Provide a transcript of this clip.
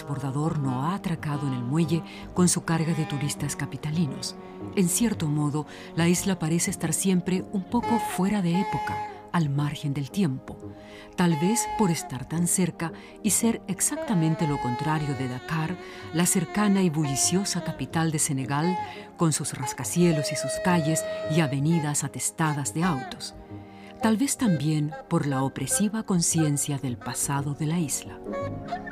transbordador no ha atracado en el muelle con su carga de turistas capitalinos. En cierto modo, la isla parece estar siempre un poco fuera de época, al margen del tiempo. Tal vez por estar tan cerca y ser exactamente lo contrario de Dakar, la cercana y bulliciosa capital de Senegal, con sus rascacielos y sus calles y avenidas atestadas de autos. Tal vez también por la opresiva conciencia del pasado de la isla.